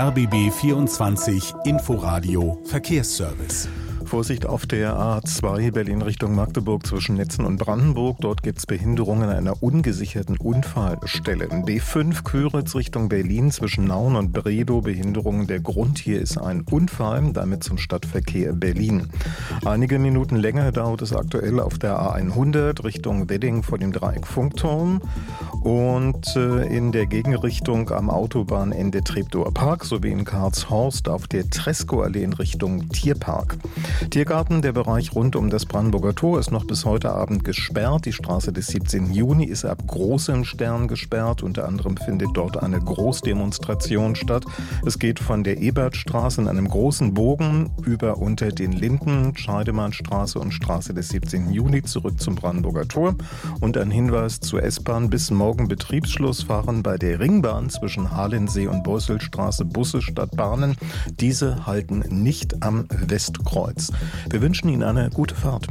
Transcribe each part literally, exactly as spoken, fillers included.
R B B vierundzwanzig Inforadio Verkehrsservice. Vorsicht auf der A zwei Berlin Richtung Magdeburg zwischen Netzen und Brandenburg. Dort gibt es Behinderungen an einer ungesicherten Unfallstelle. B fünf Köritz Richtung Berlin zwischen Nauen und Bredow. Behinderungen. Der Grund hier ist ein Unfall, damit zum Stadtverkehr Berlin. Einige Minuten länger dauert es aktuell auf der A hundert Richtung Wedding vor dem Dreieck Funkturm. Und äh, in der Gegenrichtung am Autobahnende Treptower Park sowie in Karlshorst auf der Tresco-Allee in Richtung Tierpark. Tiergarten, der Bereich rund um das Brandenburger Tor, ist noch bis heute Abend gesperrt. Die Straße des siebzehnten Juni ist ab Großem Stern gesperrt. Unter anderem findet dort eine Großdemonstration statt. Es geht von der Ebertstraße in einem großen Bogen über unter den Linden, Scheidemannstraße und Straße des siebzehnten Juni zurück zum Brandenburger Tor. Und ein Hinweis zur S-Bahn: bis morgen Betriebsschluss fahren bei der Ringbahn zwischen Halensee und Beuselstraße Busse statt Bahnen. Diese halten nicht am Westkreuz. Wir wünschen Ihnen eine gute Fahrt.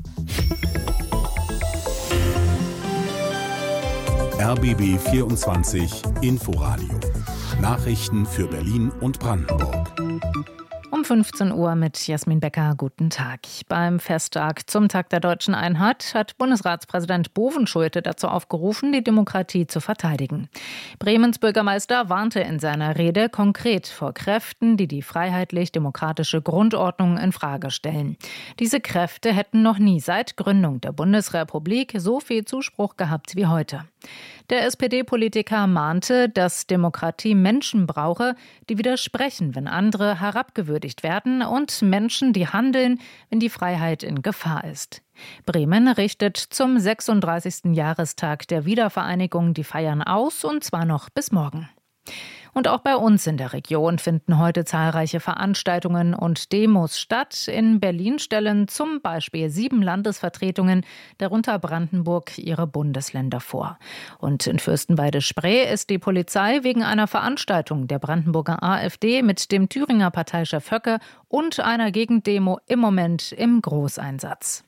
R B B vierundzwanzig Inforadio. Nachrichten für Berlin und Brandenburg. Um fünfzehn Uhr mit Jasmin Becker. Guten Tag. Beim Festtag zum Tag der Deutschen Einheit hat Bundesratspräsident Bovenschulte dazu aufgerufen, die Demokratie zu verteidigen. Bremens Bürgermeister warnte in seiner Rede konkret vor Kräften, die die freiheitlich-demokratische Grundordnung in Frage stellen. Diese Kräfte hätten noch nie seit Gründung der Bundesrepublik so viel Zuspruch gehabt wie heute. Der S P D-Politiker mahnte, dass Demokratie Menschen brauche, die widersprechen, wenn andere herabgewürdigt werden, und Menschen, die handeln, wenn die Freiheit in Gefahr ist. Bremen richtet zum sechsunddreißigsten Jahrestag der Wiedervereinigung die Feiern aus, und zwar noch bis morgen. Und auch bei uns in der Region finden heute zahlreiche Veranstaltungen und Demos statt. In Berlin stellen zum Beispiel sieben Landesvertretungen, darunter Brandenburg, ihre Bundesländer vor. Und in Fürstenwalde-Spree ist die Polizei wegen einer Veranstaltung der Brandenburger AfD mit dem Thüringer Parteichef Höcke und einer Gegendemo im Moment im Großeinsatz.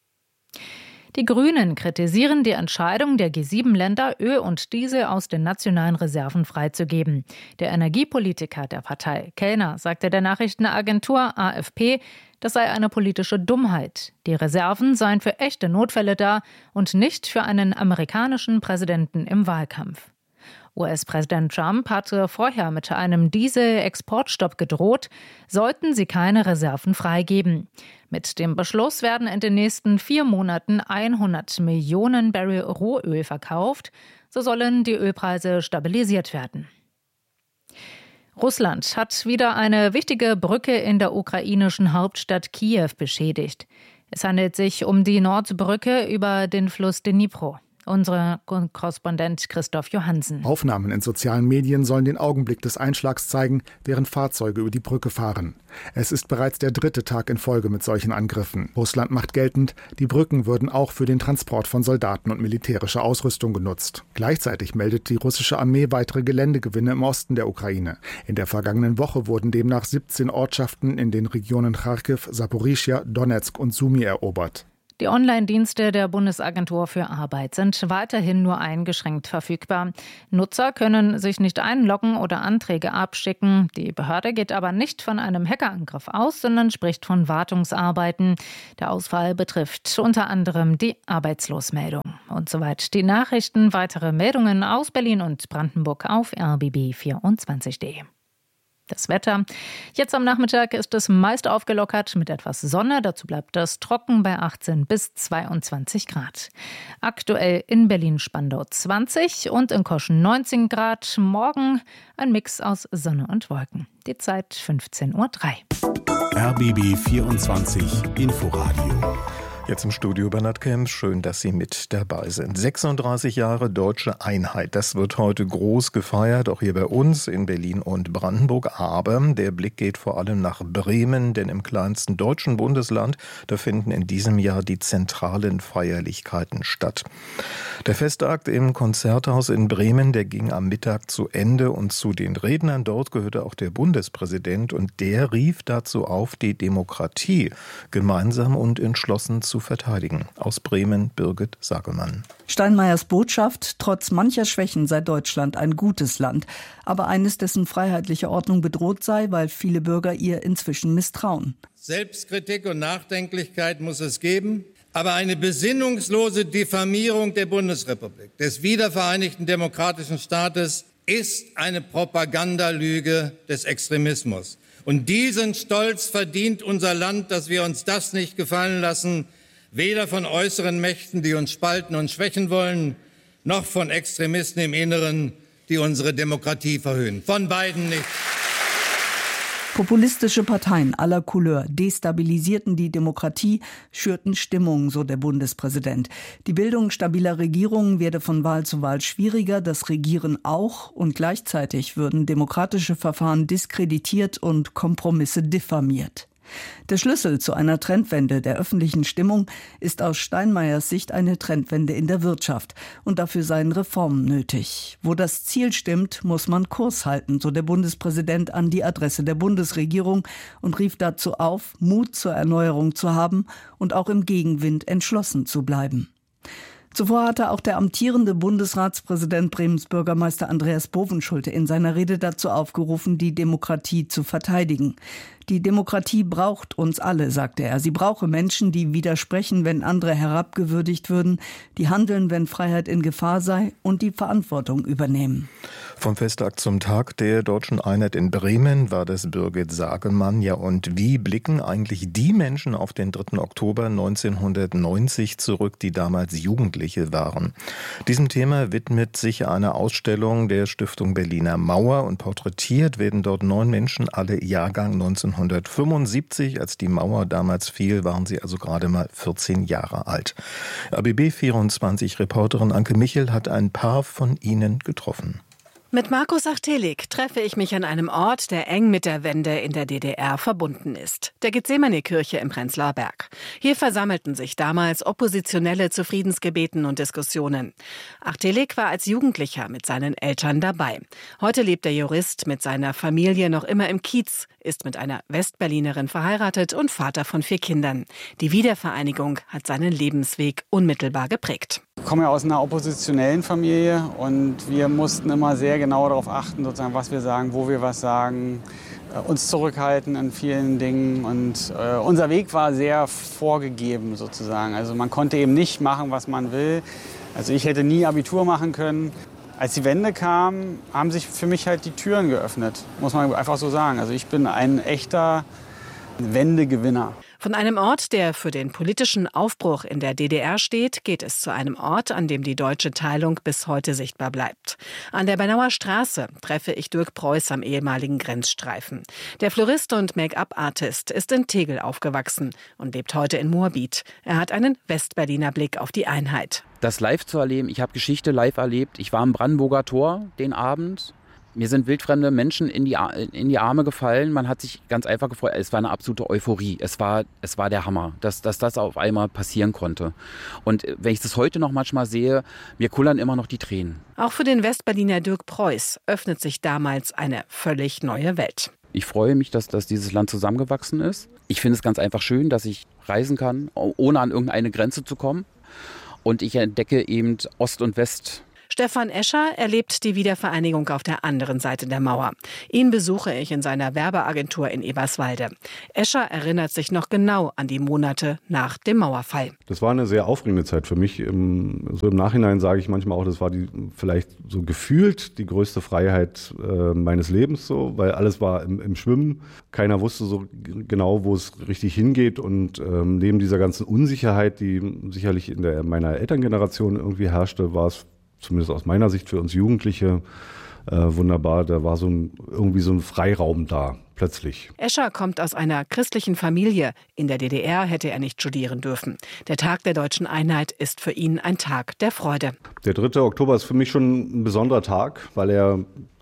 Die Grünen kritisieren die Entscheidung der G sieben Länder, Öl und Diesel aus den nationalen Reserven freizugeben. Der Energiepolitiker der Partei, Kellner, sagte der Nachrichtenagentur A F P, das sei eine politische Dummheit. Die Reserven seien für echte Notfälle da und nicht für einen amerikanischen Präsidenten im Wahlkampf. U S-Präsident Trump hatte vorher mit einem Diesel-Exportstopp gedroht, sollten sie keine Reserven freigeben. Mit dem Beschluss werden in den nächsten vier Monaten hundert Millionen Barrel Rohöl verkauft. So sollen die Ölpreise stabilisiert werden. Russland hat wieder eine wichtige Brücke in der ukrainischen Hauptstadt Kiew beschädigt. Es handelt sich um die Nordbrücke über den Fluss Dnipro. Unser Korrespondent Christoph Johansen. Aufnahmen in sozialen Medien sollen den Augenblick des Einschlags zeigen, während Fahrzeuge über die Brücke fahren. Es ist bereits der dritte Tag in Folge mit solchen Angriffen. Russland macht geltend, die Brücken würden auch für den Transport von Soldaten und militärischer Ausrüstung genutzt. Gleichzeitig meldet die russische Armee weitere Geländegewinne im Osten der Ukraine. In der vergangenen Woche wurden demnach siebzehn Ortschaften in den Regionen Charkiw, Saporischschja, Donezk und Sumy erobert. Die Online-Dienste der Bundesagentur für Arbeit sind weiterhin nur eingeschränkt verfügbar. Nutzer können sich nicht einloggen oder Anträge abschicken. Die Behörde geht aber nicht von einem Hackerangriff aus, sondern spricht von Wartungsarbeiten. Der Ausfall betrifft unter anderem die Arbeitslosmeldung. Und soweit die Nachrichten. Weitere Meldungen aus Berlin und Brandenburg auf R B B vierundzwanzig punkt de. Das Wetter. Jetzt am Nachmittag ist es meist aufgelockert mit etwas Sonne. Dazu bleibt es trocken bei achtzehn bis zweiundzwanzig Grad. Aktuell in Berlin-Spandau zwanzig und in Koschen neunzehn Grad. Morgen ein Mix aus Sonne und Wolken. Die Zeit fünfzehn Uhr drei. R B B vierundzwanzig Inforadio. Jetzt im Studio Bernhard Kempf. Schön, dass Sie mit dabei sind. sechsunddreißig Jahre Deutsche Einheit. Das wird heute groß gefeiert, auch hier bei uns in Berlin und Brandenburg. Aber der Blick geht vor allem nach Bremen, denn im kleinsten deutschen Bundesland, da finden in diesem Jahr die zentralen Feierlichkeiten statt. Der Festakt im Konzerthaus in Bremen, der ging am Mittag zu Ende, und zu den Rednern dort gehörte auch der Bundespräsident, und der rief dazu auf, die Demokratie gemeinsam und entschlossen zu zu verteidigen. Aus Bremen Birgit Sagemann. Steinmeiers Botschaft: Trotz mancher Schwächen sei Deutschland ein gutes Land, aber eines, dessen freiheitliche Ordnung bedroht sei, weil viele Bürger ihr inzwischen misstrauen. Selbstkritik und Nachdenklichkeit muss es geben, aber eine besinnungslose Diffamierung der Bundesrepublik, des wiedervereinigten demokratischen Staates, ist eine Propagandalüge des Extremismus. Und diesen Stolz verdient unser Land, dass wir uns das nicht gefallen lassen, weder von äußeren Mächten, die uns spalten und schwächen wollen, noch von Extremisten im Inneren, die unsere Demokratie verhöhnen. Von beiden nicht. Populistische Parteien aller Couleur destabilisierten die Demokratie, schürten Stimmung, so der Bundespräsident. Die Bildung stabiler Regierungen werde von Wahl zu Wahl schwieriger, das Regieren auch, und gleichzeitig würden demokratische Verfahren diskreditiert und Kompromisse diffamiert. Der Schlüssel zu einer Trendwende der öffentlichen Stimmung ist aus Steinmeiers Sicht eine Trendwende in der Wirtschaft. Und dafür seien Reformen nötig. Wo das Ziel stimmt, muss man Kurs halten, so der Bundespräsident an die Adresse der Bundesregierung und rief dazu auf, Mut zur Erneuerung zu haben und auch im Gegenwind entschlossen zu bleiben. Zuvor hatte auch der amtierende Bundesratspräsident Bremens Bürgermeister Andreas Bovenschulte in seiner Rede dazu aufgerufen, die Demokratie zu verteidigen. Die Demokratie braucht uns alle, sagte er. Sie brauche Menschen, die widersprechen, wenn andere herabgewürdigt würden, die handeln, wenn Freiheit in Gefahr sei und die Verantwortung übernehmen. Vom Festtag zum Tag der Deutschen Einheit in Bremen war das Birgit Sagemann. Ja, und wie blicken eigentlich die Menschen auf den dritten Oktober neunzehnhundertneunzig zurück, die damals Jugendliche waren? Diesem Thema widmet sich eine Ausstellung der Stiftung Berliner Mauer und porträtiert werden dort neun Menschen, alle Jahrgang neunzehnhundertfünfundsiebzig. Als die Mauer damals fiel, waren sie also gerade mal vierzehn Jahre alt. A B B vierundzwanzig-Reporterin Anke Michel hat ein paar von ihnen getroffen. Mit Markus Achtelik treffe ich mich an einem Ort, der eng mit der Wende in der D D R verbunden ist. Der Gethsemane-Kirche im Prenzlauer Berg. Hier versammelten sich damals Oppositionelle zu Friedensgebeten und Diskussionen. Achtelik war als Jugendlicher mit seinen Eltern dabei. Heute lebt der Jurist mit seiner Familie noch immer im Kiez, ist mit einer Westberlinerin verheiratet und Vater von vier Kindern. Die Wiedervereinigung hat seinen Lebensweg unmittelbar geprägt. Ich komme ja aus einer oppositionellen Familie und wir mussten immer sehr genau darauf achten, sozusagen, was wir sagen, wo wir was sagen, uns zurückhalten in vielen Dingen. Und äh, unser Weg war sehr vorgegeben sozusagen. Also man konnte eben nicht machen, was man will. Also ich hätte nie Abitur machen können. Als die Wende kam, haben sich für mich halt die Türen geöffnet, muss man einfach so sagen. Also ich bin ein echter Wendegewinner. Von einem Ort, der für den politischen Aufbruch in der D D R steht, geht es zu einem Ort, an dem die deutsche Teilung bis heute sichtbar bleibt. An der Bernauer Straße treffe ich Dirk Preuß am ehemaligen Grenzstreifen. Der Florist und Make-up-Artist ist in Tegel aufgewachsen und lebt heute in Moabit. Er hat einen Westberliner Blick auf die Einheit. Das live zu erleben, ich habe Geschichte live erlebt. Ich war am Brandenburger Tor den Abend. Mir sind wildfremde Menschen in die, in die Arme gefallen. Man hat sich ganz einfach gefreut. Es war eine absolute Euphorie. Es war, es war der Hammer, dass, dass das auf einmal passieren konnte. Und wenn ich das heute noch manchmal sehe, mir kullern immer noch die Tränen. Auch für den Westberliner Dirk Preuß öffnet sich damals eine völlig neue Welt. Ich freue mich, dass, dass dieses Land zusammengewachsen ist. Ich finde es ganz einfach schön, dass ich reisen kann, ohne an irgendeine Grenze zu kommen. Und ich entdecke eben Ost und West. Stefan Escher erlebt die Wiedervereinigung auf der anderen Seite der Mauer. Ihn besuche ich in seiner Werbeagentur in Eberswalde. Escher erinnert sich noch genau an die Monate nach dem Mauerfall. Das war eine sehr aufregende Zeit für mich. Im, so im Nachhinein sage ich manchmal auch, das war die vielleicht so gefühlt die größte Freiheit äh, meines Lebens, so, weil alles war im, im Schwimmen. Keiner wusste so genau, wo es richtig hingeht. Und ähm, neben dieser ganzen Unsicherheit, die sicherlich in der meiner Elterngeneration irgendwie herrschte, war es zumindest aus meiner Sicht für uns Jugendliche äh, wunderbar. Da war so ein, irgendwie so ein Freiraum da, plötzlich. Escher kommt aus einer christlichen Familie. In der D D R hätte er nicht studieren dürfen. Der Tag der Deutschen Einheit ist für ihn ein Tag der Freude. Der dritte Oktober ist für mich schon ein besonderer Tag, weil er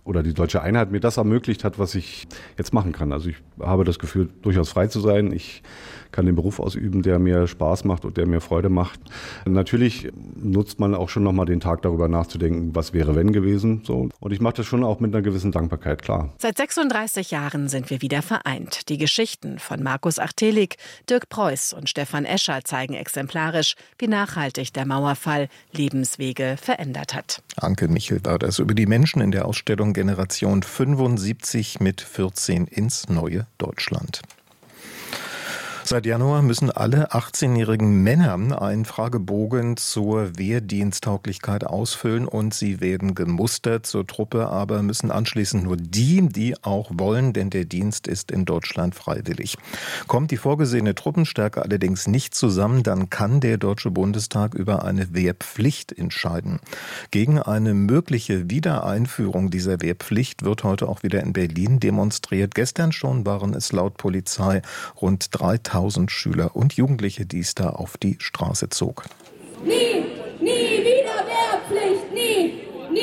oder die deutsche Einheit mir das ermöglicht hat, was ich jetzt machen kann. Also ich habe das Gefühl, durchaus frei zu sein. Ich kann den Beruf ausüben, der mir Spaß macht und der mir Freude macht. Natürlich nutzt man auch schon nochmal den Tag darüber nachzudenken, was wäre wenn gewesen. So. Und ich mache das schon auch mit einer gewissen Dankbarkeit, klar. Seit sechsunddreißig Jahren sind wir wieder vereint. Die Geschichten von Markus Achtelek, Dirk Preuß und Stefan Escher zeigen exemplarisch, wie nachhaltig der Mauerfall Lebenswege verändert hat. Anke Michel war das über die Menschen in der Ausstellung Generation fünfundsiebzig mit vierzehn ins neue Deutschland. Seit Januar müssen alle achtzehnjährigen Männer einen Fragebogen zur Wehrdiensttauglichkeit ausfüllen und sie werden gemustert zur Truppe, aber müssen anschließend nur die, die auch wollen, denn der Dienst ist in Deutschland freiwillig. Kommt die vorgesehene Truppenstärke allerdings nicht zusammen, dann kann der Deutsche Bundestag über eine Wehrpflicht entscheiden. Gegen eine mögliche Wiedereinführung dieser Wehrpflicht wird heute auch wieder in Berlin demonstriert. Gestern schon waren es laut Polizei rund dreitausend Schüler und Jugendliche, die es da auf die Straße zog. Nie, nie wieder Wehrpflicht, nie,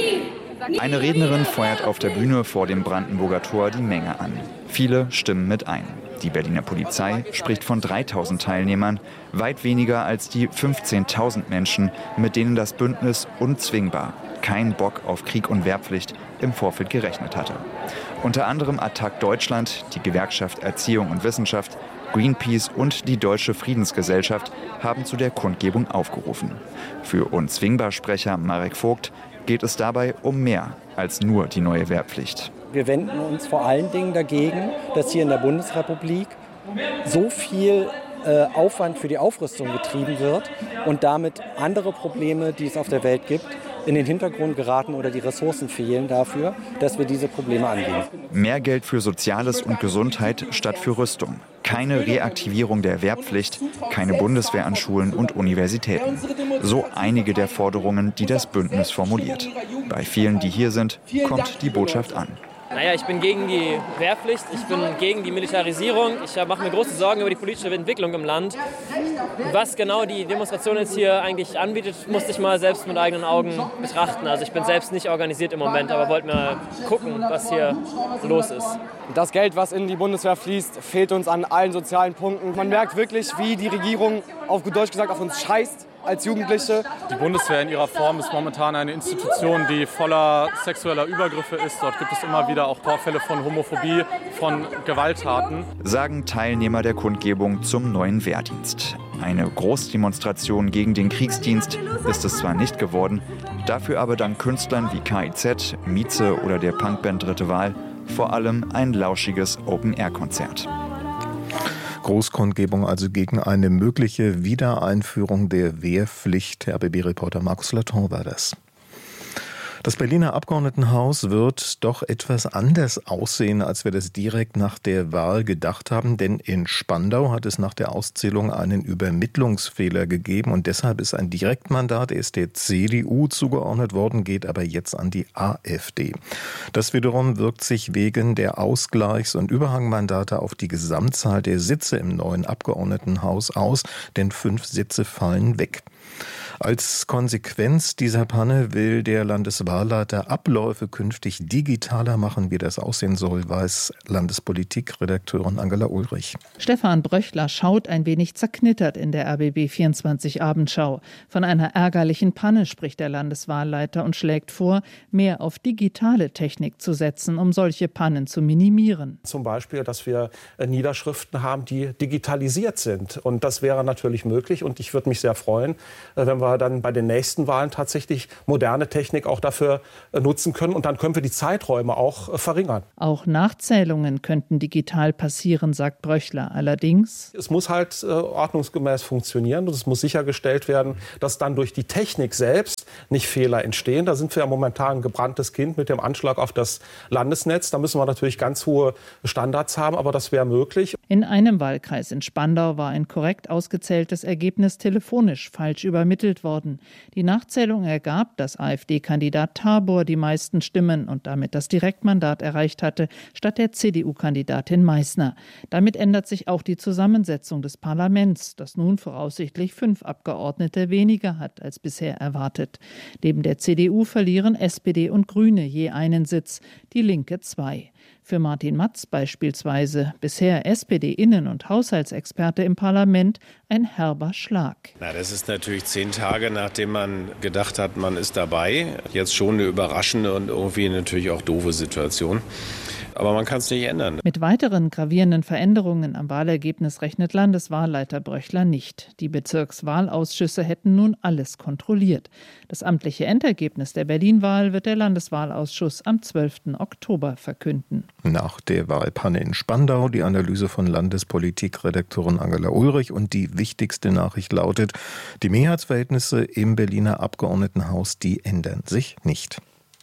nie. Eine Rednerin feuert auf der Bühne vor dem Brandenburger Tor die Menge an. Viele stimmen mit ein. Die Berliner Polizei spricht von dreitausend Teilnehmern, weit weniger als die fünfzehntausend Menschen, mit denen das Bündnis unzwingbar, kein Bock auf Krieg und Wehrpflicht im Vorfeld gerechnet hatte. Unter anderem Attac Deutschland, die Gewerkschaft Erziehung und Wissenschaft, Greenpeace und die Deutsche Friedensgesellschaft haben zu der Kundgebung aufgerufen. Für Unzwingbar-Sprecher Marek Vogt geht es dabei um mehr als nur die neue Wehrpflicht. Wir wenden uns vor allen Dingen dagegen, dass hier in der Bundesrepublik so viel äh, Aufwand für die Aufrüstung betrieben wird und damit andere Probleme, die es auf der Welt gibt, in den Hintergrund geraten oder die Ressourcen fehlen dafür, dass wir diese Probleme angehen. Mehr Geld für Soziales und Gesundheit statt für Rüstung. Keine Reaktivierung der Wehrpflicht, keine Bundeswehr an Schulen und Universitäten. So einige der Forderungen, die das Bündnis formuliert. Bei vielen, die hier sind, kommt die Botschaft an. Naja, ich bin gegen die Wehrpflicht, ich bin gegen die Militarisierung. Ich mache mir große Sorgen über die politische Entwicklung im Land. Was genau die Demonstration jetzt hier eigentlich anbietet, musste ich mal selbst mit eigenen Augen betrachten. Also ich bin selbst nicht organisiert im Moment, aber wollte mal gucken, was hier los ist. Das Geld, was in die Bundeswehr fließt, fehlt uns an allen sozialen Punkten. Man merkt wirklich, wie die Regierung, auf gut Deutsch gesagt, auf uns scheißt als Jugendliche. Die Bundeswehr in ihrer Form ist momentan eine Institution, die voller sexueller Übergriffe ist. Dort gibt es immer wieder auch Vorfälle von Homophobie, von Gewalttaten. Sagen Teilnehmer der Kundgebung zum neuen Wehrdienst. Eine Großdemonstration gegen den Kriegsdienst ist es zwar nicht geworden, dafür aber dank Künstlern wie K I Z, Mieze oder der Punkband Dritte Wahl vor allem ein lauschiges Open-Air-Konzert. Großkundgebung also gegen eine mögliche Wiedereinführung der Wehrpflicht. R B B-Reporter Markus Laton war das. Das Berliner Abgeordnetenhaus wird doch etwas anders aussehen, als wir das direkt nach der Wahl gedacht haben. Denn in Spandau hat es nach der Auszählung einen Übermittlungsfehler gegeben. Und deshalb ist ein Direktmandat erst der C D U zugeordnet worden, geht aber jetzt an die AfD. Das wiederum wirkt sich wegen der Ausgleichs- und Überhangmandate auf die Gesamtzahl der Sitze im neuen Abgeordnetenhaus aus. Denn fünf Sitze fallen weg. Als Konsequenz dieser Panne will der Landeswahlleiter Abläufe künftig digitaler machen. Wie das aussehen soll, weiß Landespolitikredakteurin Angela Ulrich. Stefan Bröchler schaut ein wenig zerknittert in der R B B vierundzwanzig Abendschau. Von einer ärgerlichen Panne spricht der Landeswahlleiter und schlägt vor, mehr auf digitale Technik zu setzen, um solche Pannen zu minimieren. Zum Beispiel, dass wir Niederschriften haben, die digitalisiert sind. Und das wäre natürlich möglich. Und ich würde mich sehr freuen, wenn wir dann bei den nächsten Wahlen tatsächlich moderne Technik auch dafür nutzen können. Und dann können wir die Zeiträume auch verringern. Auch Nachzählungen könnten digital passieren, sagt Bröchler. Allerdings: Es muss halt äh, ordnungsgemäß funktionieren und es muss sichergestellt werden, dass dann durch die Technik selbst nicht Fehler entstehen. Da sind wir ja momentan ein gebranntes Kind mit dem Anschlag auf das Landesnetz. Da müssen wir natürlich ganz hohe Standards haben, aber das wäre möglich. In einem Wahlkreis in Spandau war ein korrekt ausgezähltes Ergebnis telefonisch falsch übermittelt worden. Die Nachzählung ergab, dass AfD-Kandidat Tabor die meisten Stimmen und damit das Direktmandat erreicht hatte, statt der C D U-Kandidatin Meißner. Damit ändert sich auch die Zusammensetzung des Parlaments, das nun voraussichtlich fünf Abgeordnete weniger hat als bisher erwartet. Neben der C D U verlieren S P D und Grüne je einen Sitz, die Linke zwei. Für Martin Matz beispielsweise, bisher S P D-Innen- und Haushaltsexperte im Parlament, ein herber Schlag. Na, das ist natürlich zehn Tage, nachdem man gedacht hat, man ist dabei. Jetzt schon eine überraschende und irgendwie natürlich auch doofe Situation. Aber man kann es nicht ändern. Mit weiteren gravierenden Veränderungen am Wahlergebnis rechnet Landeswahlleiter Bröchler nicht. Die Bezirkswahlausschüsse hätten nun alles kontrolliert. Das amtliche Endergebnis der Berlin-Wahl wird der Landeswahlausschuss am zwölften Oktober verkünden. Nach der Wahlpanne in Spandau die Analyse von Landespolitikredakteurin Angela Ulrich und die wichtigste Nachricht lautet, die Mehrheitsverhältnisse im Berliner Abgeordnetenhaus, die ändern sich nicht.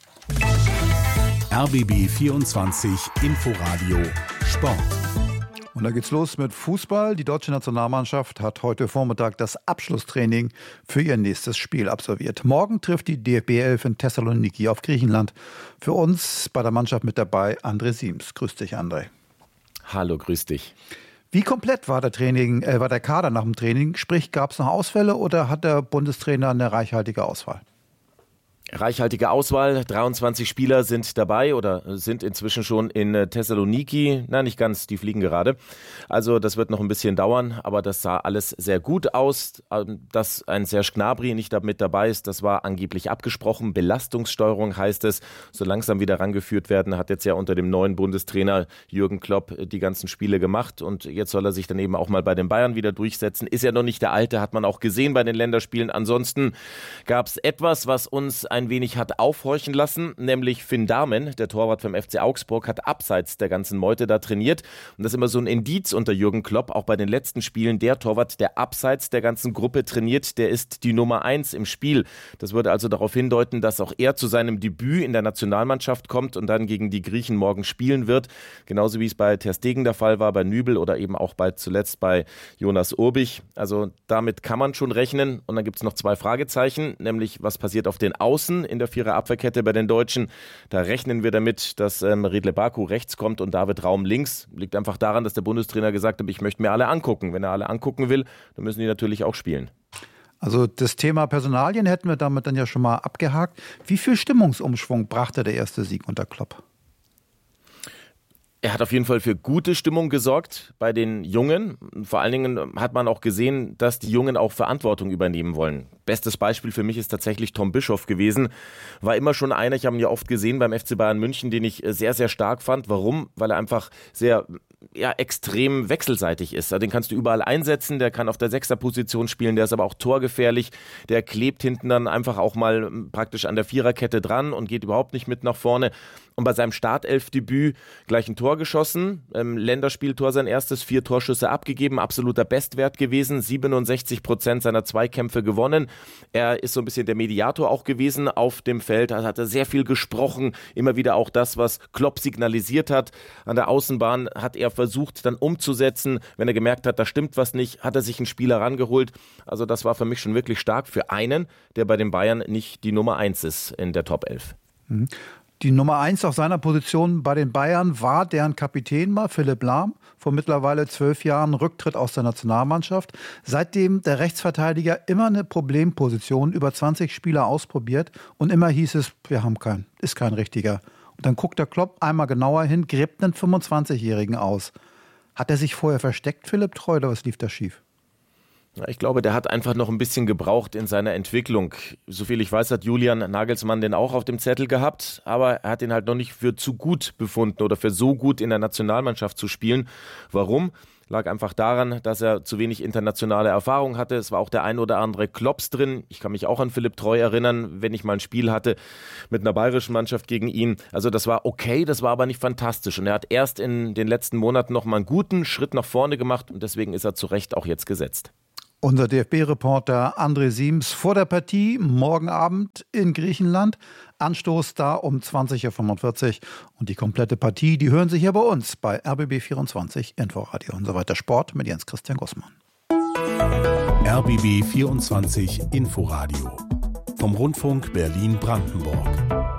R B B vierundzwanzig Inforadio Sport. Und da geht's los mit Fußball. Die deutsche Nationalmannschaft hat heute Vormittag das Abschlusstraining für ihr nächstes Spiel absolviert. Morgen trifft die D F B elf in Thessaloniki auf Griechenland. Für uns bei der Mannschaft mit dabei André Siems. Grüß dich, André. Hallo, grüß dich. Wie komplett war der Training, äh, war der Kader nach dem Training? Sprich, gab es noch Ausfälle oder hat der Bundestrainer eine reichhaltige Auswahl? Reichhaltige Auswahl, dreiundzwanzig Spieler sind dabei oder sind inzwischen schon in Thessaloniki. Na, nicht ganz, die fliegen gerade. Also das wird noch ein bisschen dauern, aber das sah alles sehr gut aus. Dass ein Serge Gnabry nicht mit dabei ist, das war angeblich abgesprochen. Belastungssteuerung heißt es, so langsam wieder rangeführt werden. Hat jetzt ja unter dem neuen Bundestrainer Jürgen Klopp die ganzen Spiele gemacht und jetzt soll er sich dann eben auch mal bei den Bayern wieder durchsetzen. Ist ja noch nicht der Alte, hat man auch gesehen bei den Länderspielen. Ansonsten gab es etwas, was uns ein ein wenig hat aufhorchen lassen, nämlich Finn Dahmen, der Torwart vom F C Augsburg, hat abseits der ganzen Meute da trainiert. Und das ist immer so ein Indiz unter Jürgen Klopp, auch bei den letzten Spielen. Der Torwart, der abseits der ganzen Gruppe trainiert, der ist die Nummer eins im Spiel. Das würde also darauf hindeuten, dass auch er zu seinem Debüt in der Nationalmannschaft kommt und dann gegen die Griechen morgen spielen wird. Genauso wie es bei Ter Stegen der Fall war, bei Nübel oder eben auch bei zuletzt bei Jonas Urbich. Also damit kann man schon rechnen. Und dann gibt es noch zwei Fragezeichen, nämlich was passiert auf den Außen in der Vierer-Abwehrkette bei den Deutschen. Da rechnen wir damit, dass ähm, Redle Baku rechts kommt und David Raum links. Liegt einfach daran, dass der Bundestrainer gesagt hat, ich möchte mir alle angucken. Wenn er alle angucken will, dann müssen die natürlich auch spielen. Also das Thema Personalien hätten wir damit dann ja schon mal abgehakt. Wie viel Stimmungsumschwung brachte der erste Sieg unter Klopp? Er hat auf jeden Fall für gute Stimmung gesorgt bei den Jungen. Vor allen Dingen hat man auch gesehen, dass die Jungen auch Verantwortung übernehmen wollen. Bestes Beispiel für mich ist tatsächlich Tom Bischoff gewesen. War immer schon einer, ich habe ihn ja oft gesehen beim F C Bayern München, den ich sehr, sehr stark fand. Warum? Weil er einfach sehr ja, extrem wechselseitig ist. Den kannst du überall einsetzen, der kann auf der Sechserposition spielen, der ist aber auch torgefährlich. Der klebt hinten dann einfach auch mal praktisch an der Viererkette dran und geht überhaupt nicht mit nach vorne. Und bei seinem Startelfdebüt gleich ein Tor geschossen, ähm, Länderspieltor sein erstes, vier Torschüsse abgegeben, absoluter Bestwert gewesen, siebenundsechzig Prozent seiner Zweikämpfe gewonnen. Er ist so ein bisschen der Mediator auch gewesen auf dem Feld, also hat er sehr viel gesprochen, immer wieder auch das, was Klopp signalisiert hat. An der Außenbahn hat er versucht dann umzusetzen, wenn er gemerkt hat, da stimmt was nicht, hat er sich einen Spieler rangeholt. Also das war für mich schon wirklich stark für einen, der bei den Bayern nicht die Nummer eins ist in der Top elf. Mhm. Die Nummer eins auf seiner Position bei den Bayern war deren Kapitän mal, Philipp Lahm, vor mittlerweile zwölf Jahren Rücktritt aus der Nationalmannschaft. Seitdem der Rechtsverteidiger immer eine Problemposition, über zwanzig Spieler ausprobiert und immer hieß es, wir haben keinen, ist kein richtiger. Und dann guckt der Klopp einmal genauer hin, gräbt einen fünfundzwanzigjährigen aus. Hat er sich vorher versteckt, Philipp Treu, oder was lief da schief? Ich glaube, der hat einfach noch ein bisschen gebraucht in seiner Entwicklung. Soviel ich weiß, hat Julian Nagelsmann den auch auf dem Zettel gehabt, aber er hat ihn halt noch nicht für zu gut befunden oder für so gut in der Nationalmannschaft zu spielen. Warum? Lag einfach daran, dass er zu wenig internationale Erfahrung hatte. Es war auch der ein oder andere Klops drin. Ich kann mich auch an Philipp Treu erinnern, wenn ich mal ein Spiel hatte mit einer bayerischen Mannschaft gegen ihn. Also das war okay, das war aber nicht fantastisch. Und er hat erst in den letzten Monaten noch mal einen guten Schritt nach vorne gemacht und deswegen ist er zu Recht auch jetzt gesetzt. Unser D F B-Reporter André Siems vor der Partie morgen Abend in Griechenland. Anstoß da um zwanzig Uhr fünfundvierzig. Und die komplette Partie, die hören Sie hier bei uns bei R B B vierundzwanzig Inforadio. Und so weiter Sport mit Jens Christian Gussmann. R B B vierundzwanzig Inforadio vom Rundfunk Berlin-Brandenburg.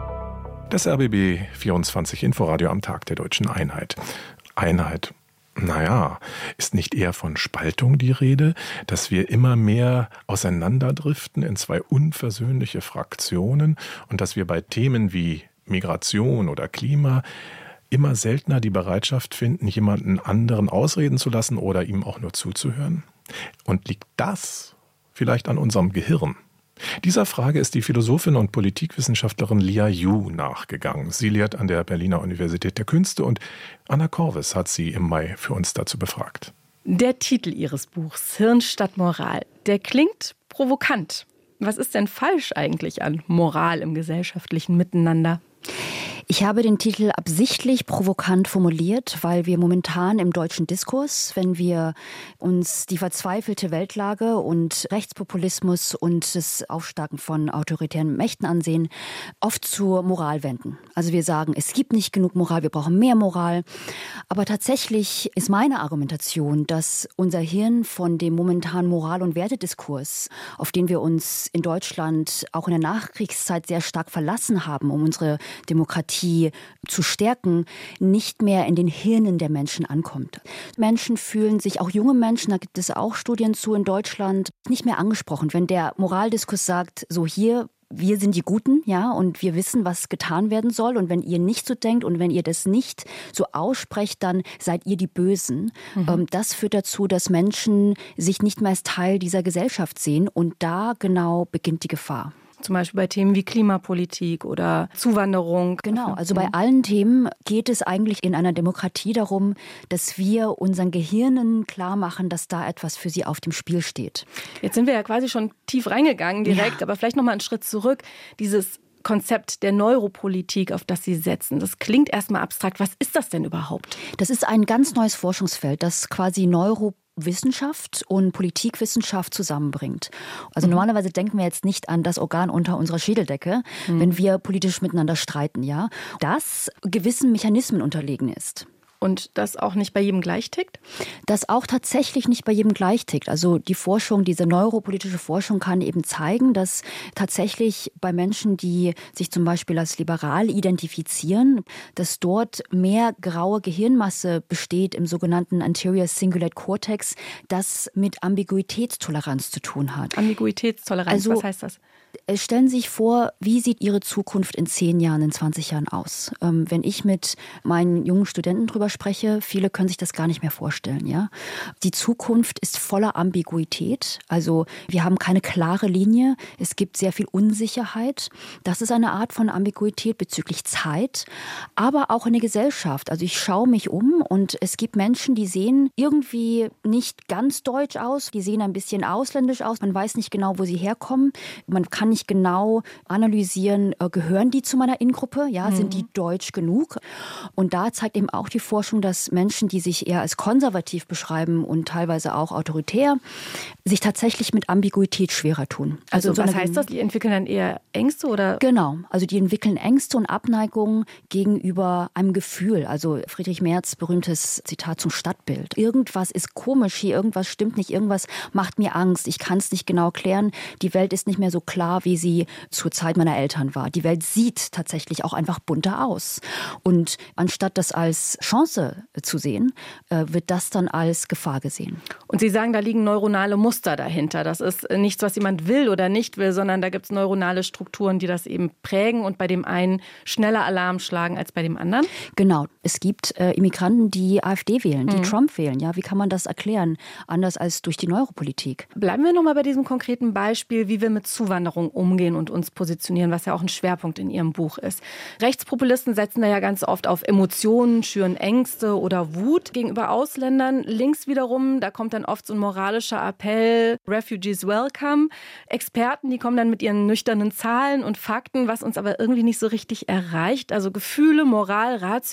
Das R B B vierundzwanzig Inforadio am Tag der Deutschen Einheit. Einheit. Naja, ist nicht eher von Spaltung die Rede, dass wir immer mehr auseinanderdriften in zwei unversöhnliche Fraktionen und dass wir bei Themen wie Migration oder Klima immer seltener die Bereitschaft finden, jemanden anderen ausreden zu lassen oder ihm auch nur zuzuhören? Und liegt das vielleicht an unserem Gehirn? Dieser Frage ist die Philosophin und Politikwissenschaftlerin Lia Yu nachgegangen. Sie lehrt an der Berliner Universität der Künste und Anna Korwes hat sie im Mai für uns dazu befragt. Der Titel ihres Buchs, Hirn statt Moral, der klingt provokant. Was ist denn falsch eigentlich an Moral im gesellschaftlichen Miteinander? Ich habe den Titel absichtlich provokant formuliert, weil wir momentan im deutschen Diskurs, wenn wir uns die verzweifelte Weltlage und Rechtspopulismus und das Aufsteigen von autoritären Mächten ansehen, oft zur Moral wenden. Also wir sagen, es gibt nicht genug Moral, wir brauchen mehr Moral. Aber tatsächlich ist meine Argumentation, dass unser Hirn von dem momentanen Moral- und Wertediskurs, auf den wir uns in Deutschland auch in der Nachkriegszeit sehr stark verlassen haben, um unsere Demokratie zu stärken, nicht mehr in den Hirnen der Menschen ankommt. Menschen fühlen sich, auch junge Menschen, da gibt es auch Studien zu in Deutschland, nicht mehr angesprochen. Wenn der Moraldiskurs sagt, so hier, wir sind die Guten, ja, und wir wissen, was getan werden soll. Und wenn ihr nicht so denkt und wenn ihr das nicht so aussprecht, dann seid ihr die Bösen. Mhm. Das führt dazu, dass Menschen sich nicht mehr als Teil dieser Gesellschaft sehen. Und da genau beginnt die Gefahr. Zum Beispiel bei Themen wie Klimapolitik oder Zuwanderung. Genau, also bei allen Themen geht es eigentlich in einer Demokratie darum, dass wir unseren Gehirnen klar machen, dass da etwas für sie auf dem Spiel steht. Jetzt sind wir ja quasi schon tief reingegangen direkt, ja. Aber vielleicht noch mal einen Schritt zurück. Dieses Konzept der Neuropolitik, auf das Sie setzen. Das klingt erstmal abstrakt. Was ist das denn überhaupt? Das ist ein ganz neues Forschungsfeld, das quasi Neuropolitik Wissenschaft und Politikwissenschaft zusammenbringt. Also mhm. normalerweise denken wir jetzt nicht an das Organ unter unserer Schädeldecke, mhm. wenn wir politisch miteinander streiten, ja, das gewissen Mechanismen unterlegen ist. Und das auch nicht bei jedem gleich tickt? Das auch tatsächlich nicht bei jedem gleich tickt. Also die Forschung, diese neuropolitische Forschung kann eben zeigen, dass tatsächlich bei Menschen, die sich zum Beispiel als liberal identifizieren, dass dort mehr graue Gehirnmasse besteht im sogenannten Anterior Cingulate Cortex, das mit Ambiguitätstoleranz zu tun hat. Ambiguitätstoleranz, also, was heißt das? Stellen Sie sich vor, wie sieht Ihre Zukunft in zehn Jahren, in zwanzig Jahren aus? Ähm, wenn ich mit meinen jungen Studenten drüber spreche, viele können sich das gar nicht mehr vorstellen. Ja? Die Zukunft ist voller Ambiguität. Also wir haben keine klare Linie. Es gibt sehr viel Unsicherheit. Das ist eine Art von Ambiguität bezüglich Zeit, aber auch in der Gesellschaft. Also ich schaue mich um und es gibt Menschen, die sehen irgendwie nicht ganz deutsch aus. Die sehen ein bisschen ausländisch aus. Man weiß nicht genau, wo sie herkommen. Man kann nicht genau analysieren, gehören die zu meiner Ingruppe? Ja, mhm. sind die deutsch genug? Und da zeigt eben auch die Forschung, dass Menschen, die sich eher als konservativ beschreiben und teilweise auch autoritär, sich tatsächlich mit Ambiguität schwerer tun. Also, also was heißt das? Die entwickeln dann eher Ängste oder? Genau, also die entwickeln Ängste und Abneigungen gegenüber einem Gefühl. Also Friedrich Merz, berühmtes Zitat zum Stadtbild. Irgendwas ist komisch hier, irgendwas stimmt nicht, irgendwas macht mir Angst. Ich kann es nicht genau erklären. Die Welt ist nicht mehr so klar, wie sie zur Zeit meiner Eltern war. Die Welt sieht tatsächlich auch einfach bunter aus. Und anstatt das als Chance zu sehen, wird das dann als Gefahr gesehen. Und Sie sagen, da liegen neuronale Muster dahinter. Das ist nichts, was jemand will oder nicht will, sondern da gibt es neuronale Strukturen, die das eben prägen und bei dem einen schneller Alarm schlagen als bei dem anderen? Genau. Es gibt äh, Immigranten, die AfD wählen, die mhm. Trump wählen. Ja, wie kann man das erklären? Anders als durch die Neuropolitik. Bleiben wir nochmal bei diesem konkreten Beispiel, wie wir mit Zuwanderung umgehen und uns positionieren, was ja auch ein Schwerpunkt in Ihrem Buch ist. Rechtspopulisten setzen da ja ganz oft auf Emotionen, schüren Ängste oder Wut gegenüber Ausländern. Links wiederum, da kommt dann oft so ein moralischer Appell, Refugees welcome. Experten, die kommen dann mit ihren nüchternen Zahlen und Fakten, was uns aber irgendwie nicht so richtig erreicht. Also Gefühle, Moral, Ratio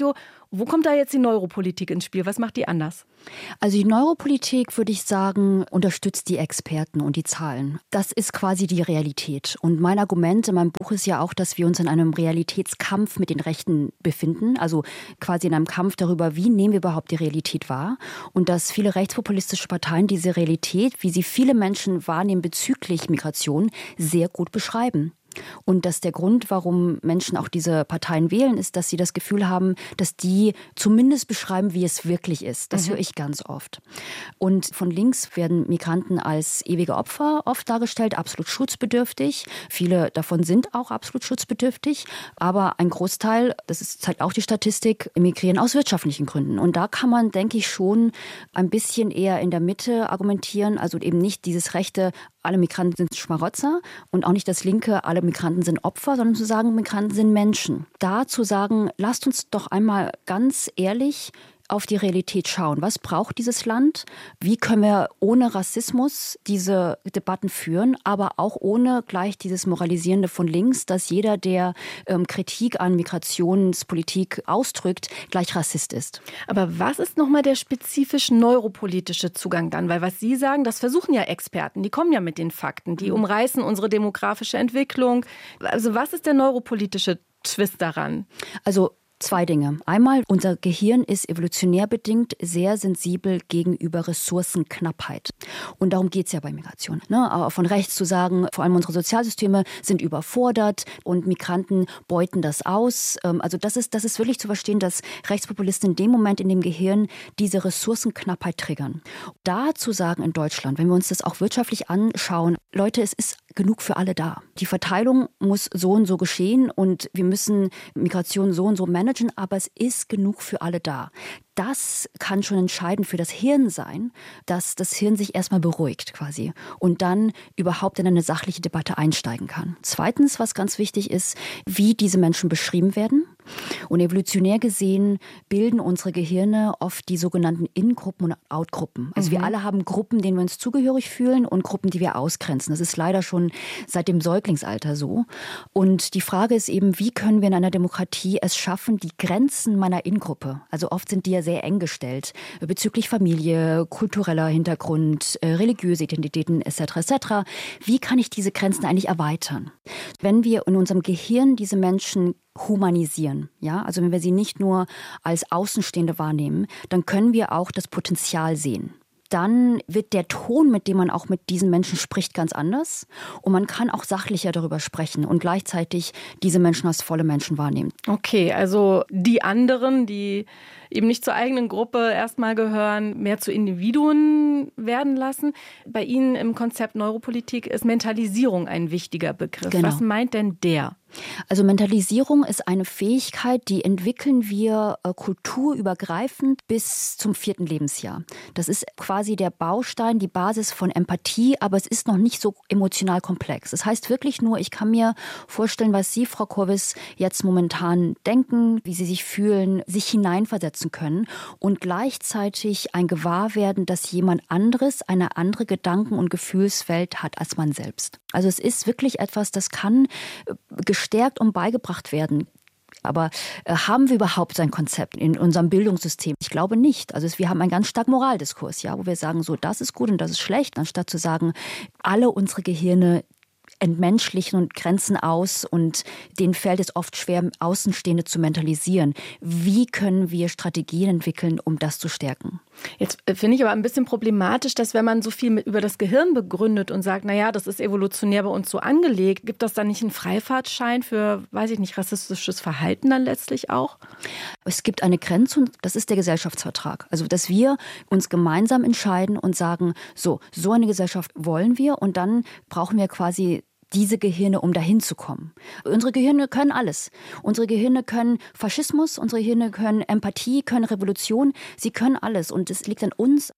Wo kommt da jetzt die Neuropolitik ins Spiel? Was macht die anders? Also die Neuropolitik, würde ich sagen, unterstützt die Experten und die Zahlen. Das ist quasi die Realität. Und mein Argument in meinem Buch ist ja auch, dass wir uns in einem Realitätskampf mit den Rechten befinden. Also quasi in einem Kampf darüber, wie nehmen wir überhaupt die Realität wahr. Und dass viele rechtspopulistische Parteien diese Realität, wie sie viele Menschen wahrnehmen bezüglich Migration, sehr gut beschreiben. Und dass der Grund, warum Menschen auch diese Parteien wählen, ist, dass sie das Gefühl haben, dass die zumindest beschreiben, wie es wirklich ist. Das mhm. höre ich ganz oft. Und von links werden Migranten als ewige Opfer oft dargestellt, absolut schutzbedürftig. Viele davon sind auch absolut schutzbedürftig. Aber ein Großteil, das ist, zeigt auch die Statistik, emigrieren aus wirtschaftlichen Gründen. Und da kann man, denke ich, schon ein bisschen eher in der Mitte argumentieren. Also eben nicht dieses rechte, alle Migranten sind Schmarotzer und auch nicht das linke, alle Migranten sind Opfer, sondern zu sagen, Migranten sind Menschen. Da zu sagen, lasst uns doch einmal ganz ehrlich auf die Realität schauen. Was braucht dieses Land? Wie können wir ohne Rassismus diese Debatten führen, aber auch ohne gleich dieses Moralisierende von links, dass jeder, der ähm, Kritik an Migrationspolitik ausdrückt, gleich Rassist ist. Aber was ist nochmal der spezifisch neuropolitische Zugang dann? Weil was Sie sagen, das versuchen ja Experten, die kommen ja mit den Fakten, die umreißen unsere demografische Entwicklung. Also was ist der neuropolitische Twist daran? Also zwei Dinge. Einmal, unser Gehirn ist evolutionär bedingt sehr sensibel gegenüber Ressourcenknappheit. Und darum geht es ja bei Migration. Ne? Aber von rechts zu sagen, vor allem unsere Sozialsysteme sind überfordert und Migranten beuten das aus. Also das ist, das ist wirklich zu verstehen, dass Rechtspopulisten in dem Moment in dem Gehirn diese Ressourcenknappheit triggern. Da zu sagen in Deutschland, wenn wir uns das auch wirtschaftlich anschauen, Leute, es ist genug für alle da. Die Verteilung muss so und so geschehen und wir müssen Migration so und so managen. Aber es ist genug für alle da. Das kann schon entscheidend für das Hirn sein, dass das Hirn sich erstmal beruhigt quasi und dann überhaupt in eine sachliche Debatte einsteigen kann. Zweitens, was ganz wichtig ist, wie diese Menschen beschrieben werden. Und evolutionär gesehen bilden unsere Gehirne oft die sogenannten In-Gruppen und Out-Gruppen. Also mhm. wir alle haben Gruppen, denen wir uns zugehörig fühlen und Gruppen, die wir ausgrenzen. Das ist leider schon seit dem Säuglingsalter so. Und die Frage ist eben, wie können wir in einer Demokratie es schaffen, die Grenzen meiner In-Gruppe, also oft sind die ja sehr eng gestellt, bezüglich Familie, kultureller Hintergrund, religiöse Identitäten et cetera et cetera. Wie kann ich diese Grenzen eigentlich erweitern? Wenn wir in unserem Gehirn diese Menschen humanisieren, ja, also wenn wir sie nicht nur als Außenstehende wahrnehmen, dann können wir auch das Potenzial sehen. Dann wird der Ton, mit dem man auch mit diesen Menschen spricht, ganz anders. Und man kann auch sachlicher darüber sprechen und gleichzeitig diese Menschen als volle Menschen wahrnehmen. Okay, also die anderen, die eben nicht zur eigenen Gruppe erstmal gehören, mehr zu Individuen werden lassen. Bei Ihnen im Konzept Neuropolitik ist Mentalisierung ein wichtiger Begriff. Genau. Was meint denn der? Also Mentalisierung ist eine Fähigkeit, die entwickeln wir äh, kulturübergreifend bis zum vierten Lebensjahr. Das ist quasi der Baustein, die Basis von Empathie, aber es ist noch nicht so emotional komplex. Das heißt wirklich nur, ich kann mir vorstellen, was Sie, Frau Kurwiss, jetzt momentan denken, wie Sie sich fühlen, sich hineinversetzen können und gleichzeitig ein Gewahrwerden, dass jemand anderes eine andere Gedanken- und Gefühlswelt hat als man selbst. Also es ist wirklich etwas, das kann gestärkt und beigebracht werden. Aber äh, haben wir überhaupt ein Konzept in unserem Bildungssystem? Ich glaube nicht. Also es, wir haben einen ganz starken Moraldiskurs, ja, wo wir sagen, so das ist gut und das ist schlecht, anstatt zu sagen, alle unsere Gehirne entmenschlichen und grenzen aus und denen fällt es oft schwer, Außenstehende zu mentalisieren. Wie können wir Strategien entwickeln, um das zu stärken? Jetzt finde ich aber ein bisschen problematisch, dass wenn man so viel mit über das Gehirn begründet und sagt, naja, das ist evolutionär bei uns so angelegt, gibt das dann nicht einen Freifahrtschein für, weiß ich nicht, rassistisches Verhalten dann letztlich auch? Es gibt eine Grenze und das ist der Gesellschaftsvertrag. Also, dass wir uns gemeinsam entscheiden und sagen, so, so eine Gesellschaft wollen wir und dann brauchen wir quasi diese Gehirne, um dahin zu kommen. Unsere Gehirne können alles. Unsere Gehirne können Faschismus, unsere Gehirne können Empathie, können Revolution. Sie können alles. Und es liegt an uns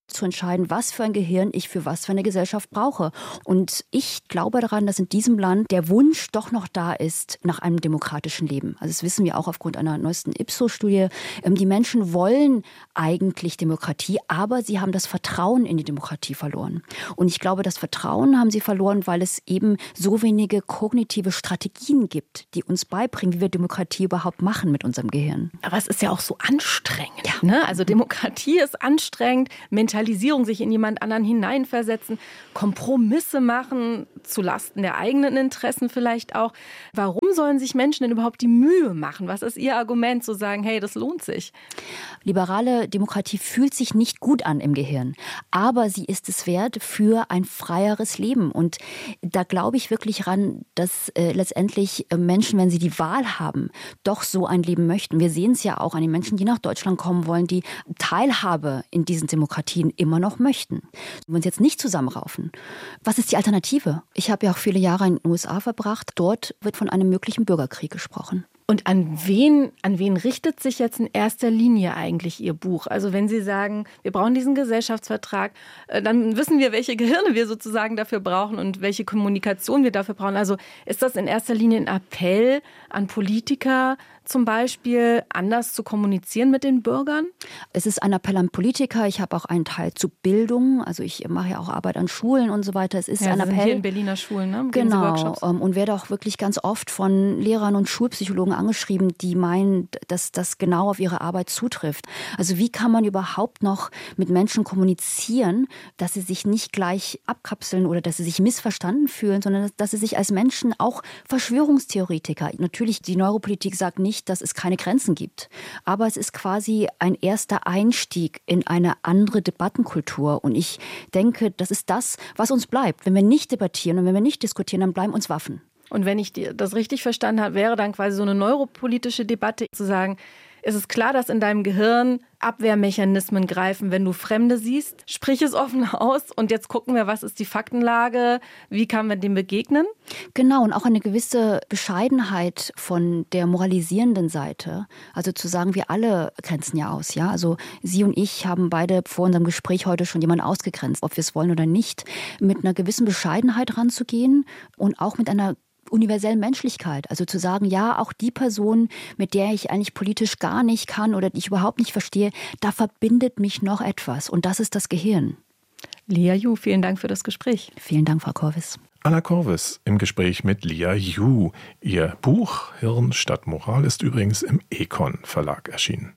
zu entscheiden, was für ein Gehirn ich für was für eine Gesellschaft brauche. Und ich glaube daran, dass in diesem Land der Wunsch doch noch da ist nach einem demokratischen Leben. Also das wissen wir auch aufgrund einer neuesten Ipsos-Studie. Die Menschen wollen eigentlich Demokratie, aber sie haben das Vertrauen in die Demokratie verloren. Und ich glaube, das Vertrauen haben sie verloren, weil es eben so wenige kognitive Strategien gibt, die uns beibringen, wie wir Demokratie überhaupt machen mit unserem Gehirn. Aber es ist ja auch so anstrengend. Ja. Ne? Also Demokratie ist anstrengend, Mentalisierung, sich in jemand anderen hineinversetzen, Kompromisse machen, zulasten der eigenen Interessen vielleicht auch. Warum sollen sich Menschen denn überhaupt die Mühe machen? Was ist Ihr Argument, zu sagen, hey, das lohnt sich? Liberale Demokratie fühlt sich nicht gut an im Gehirn, aber sie ist es wert für ein freieres Leben. Und da glaube ich wirklich ran, dass äh, letztendlich Menschen, wenn sie die Wahl haben, doch so ein Leben möchten. Wir sehen es ja auch an den Menschen, die nach Deutschland kommen wollen, die Teilhabe in diesen Demokratien immer noch möchten. Wir uns jetzt nicht zusammenraufen. Was ist die Alternative? Ich habe ja auch viele Jahre in den U S A verbracht. Dort wird von einem möglichen Bürgerkrieg gesprochen. Und an wen, an wen richtet sich jetzt in erster Linie eigentlich Ihr Buch? Also wenn Sie sagen, wir brauchen diesen Gesellschaftsvertrag, dann wissen wir, welche Gehirne wir sozusagen dafür brauchen und welche Kommunikation wir dafür brauchen. Also ist das in erster Linie ein Appell an Politiker, zum Beispiel anders zu kommunizieren mit den Bürgern? Es ist ein Appell an Politiker. Ich habe auch einen Teil zu Bildung. Also ich mache ja auch Arbeit an Schulen und so weiter. Es ist ja, ein Sie Appell. Sind hier in Berliner Schulen, ne? Geben genau. Sie Workshops? Und werde auch wirklich ganz oft von Lehrern und Schulpsychologen angeschrieben, die meinen, dass das genau auf ihre Arbeit zutrifft. Also wie kann man überhaupt noch mit Menschen kommunizieren, dass sie sich nicht gleich abkapseln oder dass sie sich missverstanden fühlen, sondern dass sie sich als Menschen auch Verschwörungstheoretiker. Natürlich, die Neuropolitik sagt nicht, dass es keine Grenzen gibt. Aber es ist quasi ein erster Einstieg in eine andere Debattenkultur. Und ich denke, das ist das, was uns bleibt. Wenn wir nicht debattieren und wenn wir nicht diskutieren, dann bleiben uns Waffen. Und wenn ich das richtig verstanden habe, wäre dann quasi so eine neuropolitische Debatte zu sagen, es ist klar, dass in deinem Gehirn Abwehrmechanismen greifen, wenn du Fremde siehst. Sprich es offen aus und jetzt gucken wir, was ist die Faktenlage, wie kann man dem begegnen? Genau, und auch eine gewisse Bescheidenheit von der moralisierenden Seite. Also zu sagen, wir alle grenzen ja aus. Ja? Also Sie und ich haben beide vor unserem Gespräch heute schon jemanden ausgegrenzt, ob wir es wollen oder nicht. Mit einer gewissen Bescheidenheit ranzugehen und auch mit einer universellen Menschlichkeit. Also zu sagen, ja, auch die Person, mit der ich eigentlich politisch gar nicht kann oder die ich überhaupt nicht verstehe, da verbindet mich noch etwas. Und das ist das Gehirn. Lia Ju, vielen Dank für das Gespräch. Vielen Dank, Frau Korvis. Anna Korvis im Gespräch mit Lia Ju. Ihr Buch Hirn statt Moral ist übrigens im Econ Verlag erschienen.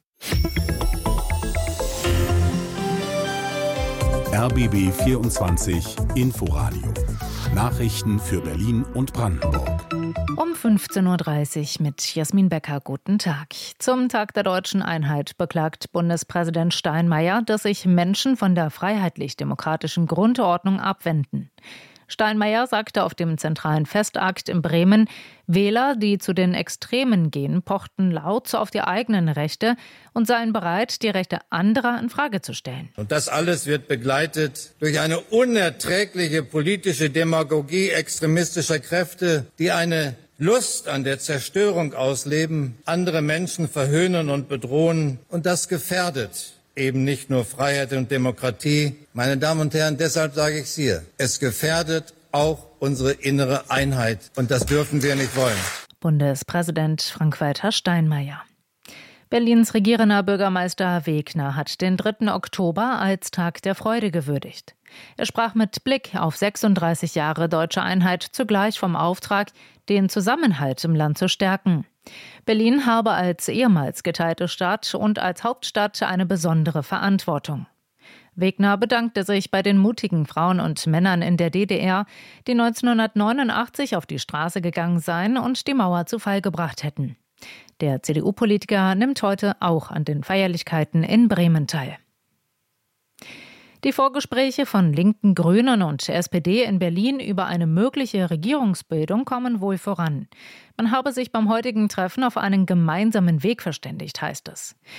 R B B vierundzwanzig Inforadio. Nachrichten für Berlin und Brandenburg. Um fünfzehn Uhr dreißig mit Jasmin Becker. Guten Tag. Zum Tag der deutschen Einheit beklagt Bundespräsident Steinmeier, dass sich Menschen von der freiheitlich-demokratischen Grundordnung abwenden. Steinmeier sagte auf dem zentralen Festakt in Bremen, Wähler, die zu den Extremen gehen, pochten laut auf die eigenen Rechte und seien bereit, die Rechte anderer in Frage zu stellen. Und das alles wird begleitet durch eine unerträgliche politische Demagogie extremistischer Kräfte, die eine Lust an der Zerstörung ausleben, andere Menschen verhöhnen und bedrohen, und das gefährdet eben nicht nur Freiheit und Demokratie. Meine Damen und Herren, deshalb sage ich es hier, es gefährdet auch unsere innere Einheit. Und das dürfen wir nicht wollen. Bundespräsident Frank-Walter Steinmeier. Berlins regierender Bürgermeister Wegner hat den dritten Oktober als Tag der Freude gewürdigt. Er sprach mit Blick auf sechsunddreißig Jahre deutsche Einheit zugleich vom Auftrag, den Zusammenhalt im Land zu stärken. Berlin habe als ehemals geteilte Stadt und als Hauptstadt eine besondere Verantwortung. Wegner bedankte sich bei den mutigen Frauen und Männern in der D D R, die neunzehnhundertneunundachtzig auf die Straße gegangen seien und die Mauer zu Fall gebracht hätten. Der C D U-Politiker nimmt heute auch an den Feierlichkeiten in Bremen teil. Die Vorgespräche von Linken, Grünen und S P D in Berlin über eine mögliche Regierungsbildung kommen wohl voran. Man habe sich beim heutigen Treffen auf einen gemeinsamen Weg verständigt, heißt es.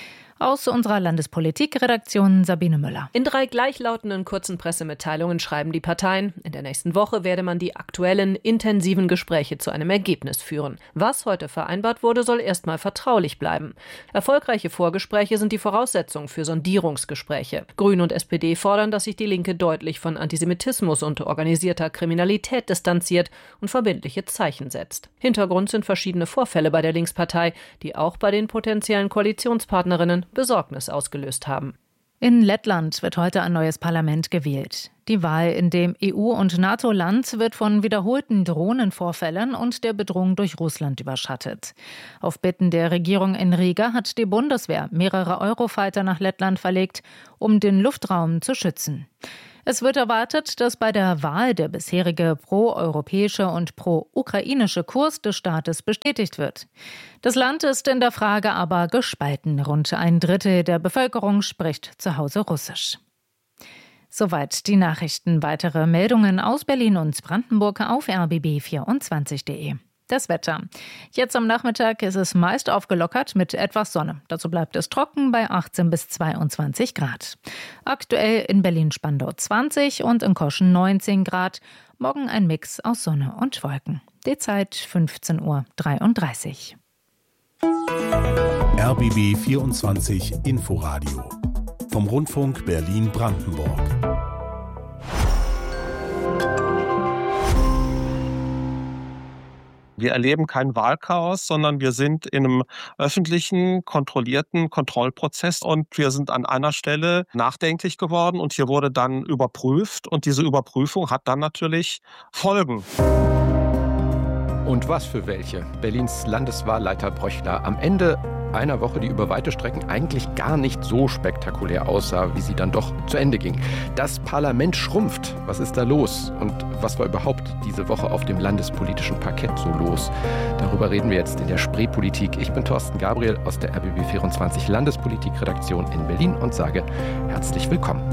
Aus unserer Landespolitik-Redaktion Sabine Müller. In drei gleichlautenden kurzen Pressemitteilungen schreiben die Parteien, in der nächsten Woche werde man die aktuellen, intensiven Gespräche zu einem Ergebnis führen. Was heute vereinbart wurde, soll erstmal vertraulich bleiben. Erfolgreiche Vorgespräche sind die Voraussetzung für Sondierungsgespräche. Grüne und S P D fordern, dass sich die Linke deutlich von Antisemitismus und organisierter Kriminalität distanziert und verbindliche Zeichen setzt. Hintergrund sind verschiedene Vorfälle bei der Linkspartei, die auch bei den potenziellen Koalitionspartnerinnen Besorgnis ausgelöst haben. In Lettland wird heute ein neues Parlament gewählt. Die Wahl in dem E U- und NATO-Land wird von wiederholten Drohnenvorfällen und der Bedrohung durch Russland überschattet. Auf Bitten der Regierung in Riga hat die Bundeswehr mehrere Eurofighter nach Lettland verlegt, um den Luftraum zu schützen. Es wird erwartet, dass bei der Wahl der bisherige pro-europäische und pro-ukrainische Kurs des Staates bestätigt wird. Das Land ist in der Frage aber gespalten. Rund ein Drittel der Bevölkerung spricht zu Hause Russisch. Soweit die Nachrichten. Weitere Meldungen aus Berlin und Brandenburg auf r b b vierundzwanzig punkt d e. Das Wetter. Jetzt am Nachmittag ist es meist aufgelockert mit etwas Sonne. Dazu bleibt es trocken bei achtzehn bis zweiundzwanzig Grad. Aktuell in Berlin-Spandau zwanzig und in Koschen neunzehn Grad. Morgen ein Mix aus Sonne und Wolken. Die Zeit fünfzehn Uhr dreiunddreißig. R B B vierundzwanzig Inforadio vom Rundfunk Berlin-Brandenburg. Wir erleben kein Wahlchaos, sondern wir sind in einem öffentlichen, kontrollierten Kontrollprozess und wir sind an einer Stelle nachdenklich geworden und hier wurde dann überprüft und diese Überprüfung hat dann natürlich Folgen. Und was für welche? Berlins Landeswahlleiter Bröchler am Ende einer Woche, die über weite Strecken eigentlich gar nicht so spektakulär aussah, wie sie dann doch zu Ende ging. Das Parlament schrumpft. Was ist da los? Und was war überhaupt diese Woche auf dem landespolitischen Parkett so los? Darüber reden wir jetzt in der Spreepolitik. Ich bin Thorsten Gabriel aus der R B B vierundzwanzig Landespolitik-Redaktion in Berlin und sage herzlich willkommen.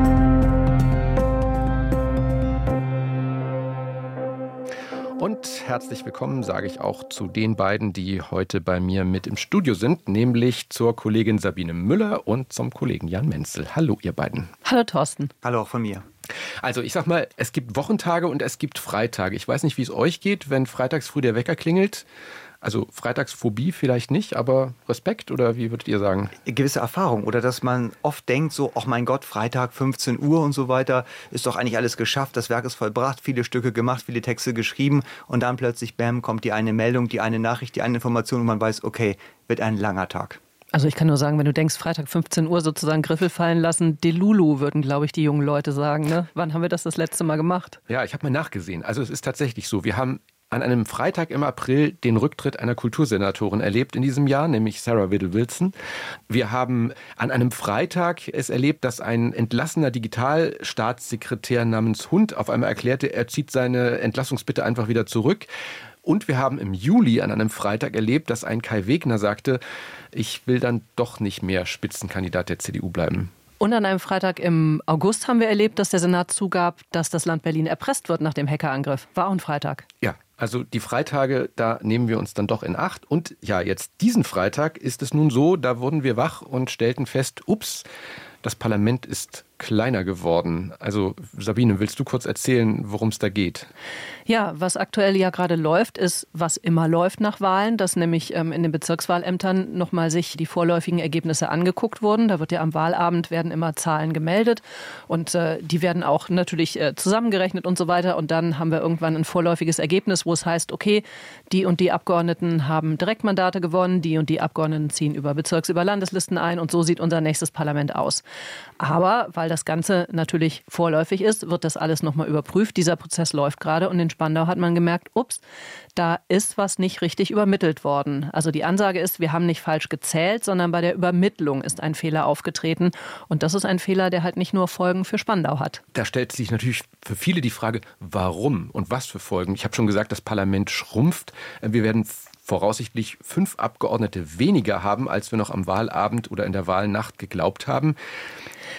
Und herzlich willkommen sage ich auch zu den beiden, die heute bei mir mit im Studio sind, nämlich zur Kollegin Sabine Müller und zum Kollegen Jan Menzel. Hallo ihr beiden. Hallo Thorsten. Hallo auch von mir. Also ich sag mal, es gibt Wochentage und es gibt Freitage. Ich weiß nicht, wie es euch geht, wenn freitags früh der Wecker klingelt. Also Freitagsphobie vielleicht nicht, aber Respekt oder wie würdet ihr sagen? Gewisse Erfahrung oder dass man oft denkt so, ach mein Gott, Freitag fünfzehn Uhr und so weiter, ist doch eigentlich alles geschafft, das Werk ist vollbracht, viele Stücke gemacht, viele Texte geschrieben und dann plötzlich, bam, kommt die eine Meldung, die eine Nachricht, die eine Information und man weiß, okay, wird ein langer Tag. Also ich kann nur sagen, wenn du denkst, Freitag fünfzehn Uhr sozusagen Griffel fallen lassen, Delulu würden, glaube ich, die jungen Leute sagen. Ne? Wann haben wir das das letzte Mal gemacht? Ja, ich habe mal nachgesehen. Also es ist tatsächlich so, wir haben an einem Freitag im April den Rücktritt einer Kultursenatorin erlebt in diesem Jahr, nämlich Sarah Whittle-Wilson. Wir haben an einem Freitag es erlebt, dass ein entlassener Digitalstaatssekretär namens Hund auf einmal erklärte, er zieht seine Entlassungsbitte einfach wieder zurück. Und wir haben im Juli an einem Freitag erlebt, dass ein Kai Wegner sagte, ich will dann doch nicht mehr Spitzenkandidat der C D U bleiben. Und an einem Freitag im August haben wir erlebt, dass der Senat zugab, dass das Land Berlin erpresst wird nach dem Hackerangriff. War auch ein Freitag. Ja, also die Freitage, da nehmen wir uns dann doch in Acht. Und ja, jetzt diesen Freitag ist es nun so, da wurden wir wach und stellten fest, ups, das Parlament ist kleiner geworden. Also Sabine, willst du kurz erzählen, worum es da geht? Ja, was aktuell ja gerade läuft, ist, was immer läuft nach Wahlen, dass nämlich ähm, in den Bezirkswahlämtern nochmal sich die vorläufigen Ergebnisse angeguckt wurden. Da wird ja am Wahlabend werden immer Zahlen gemeldet und äh, die werden auch natürlich äh, zusammengerechnet und so weiter. Und dann haben wir irgendwann ein vorläufiges Ergebnis, wo es heißt, okay, die und die Abgeordneten haben Direktmandate gewonnen, die und die Abgeordneten ziehen über Bezirks-, über Landeslisten ein und so sieht unser nächstes Parlament aus. Aber weil das Ganze natürlich vorläufig ist, wird das alles nochmal überprüft. Dieser Prozess läuft gerade und in Spandau hat man gemerkt, ups, da ist was nicht richtig übermittelt worden. Also die Ansage ist, wir haben nicht falsch gezählt, sondern bei der Übermittlung ist ein Fehler aufgetreten. Und das ist ein Fehler, der halt nicht nur Folgen für Spandau hat. Da stellt sich natürlich für viele die Frage, warum und was für Folgen. Ich habe schon gesagt, das Parlament schrumpft. Wir werden voraussichtlich fünf Abgeordnete weniger haben, als wir noch am Wahlabend oder in der Wahlnacht geglaubt haben.